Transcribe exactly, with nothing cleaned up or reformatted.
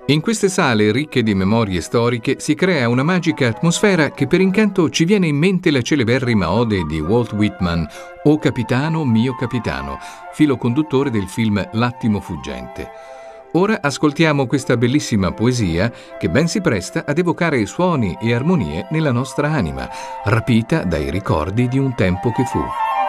In queste sale ricche di memorie storiche si crea una magica atmosfera che per incanto ci viene in mente la celeberrima ode di Walt Whitman, O capitano, mio capitano, filo conduttore del film L'attimo fuggente. Ora ascoltiamo questa bellissima poesia che ben si presta ad evocare suoni e armonie nella nostra anima, rapita dai ricordi di un tempo che fu.